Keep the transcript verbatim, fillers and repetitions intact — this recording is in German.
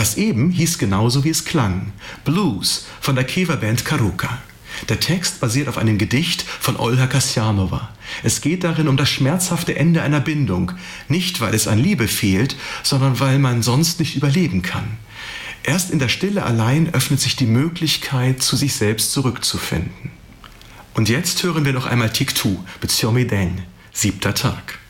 Das eben hieß genauso, wie es klang. Blues von der Kewa-Band Karuka. Der Text basiert auf einem Gedicht von Olha Kasjanova. Es geht darin um das schmerzhafte Ende einer Bindung. Nicht, weil es an Liebe fehlt, sondern weil man sonst nicht überleben kann. Erst in der Stille allein öffnet sich die Möglichkeit, zu sich selbst zurückzufinden. Und jetzt hören wir noch einmal Tiktu mit Syomedeng, siebter Tag.